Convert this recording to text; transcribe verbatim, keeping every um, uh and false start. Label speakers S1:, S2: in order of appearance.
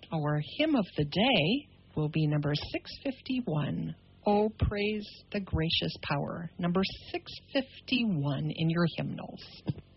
S1: Our hymn of the day will be number six fifty-one. Oh, praise the gracious power. Number six fifty-one in your hymnals.